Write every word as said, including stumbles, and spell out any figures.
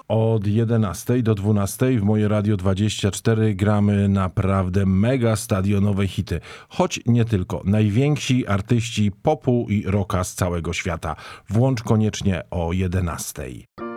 Od jedenastej do dwunastej w Moje Radio dwadzieścia cztery gramy naprawdę mega stadionowe hity. Choć nie tylko. Najwięksi artyści popu i rocka z całego świata. Włącz koniecznie o jedenastej.